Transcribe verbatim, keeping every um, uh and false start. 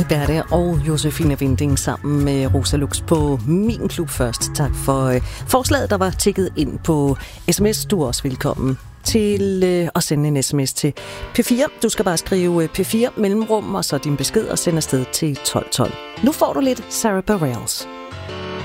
Alberte og Josefine Winding sammen med Rosa Lux på Min Klub først. Tak for øh, forslaget, der var tikket ind på sms. Du er også velkommen til øh, at sende en sms til P fire. Du skal bare skrive øh, P fire mellemrum og så din besked og sende afsted til tolv tolv. Nu får du lidt Sarah Bareilles.